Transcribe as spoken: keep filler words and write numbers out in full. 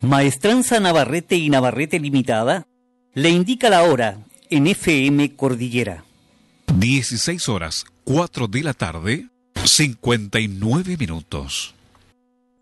Maestranza Navarrete y Navarrete Limitada le indica la hora en F M Cordillera. dieciséis horas, cuatro de la tarde, cincuenta y nueve minutos.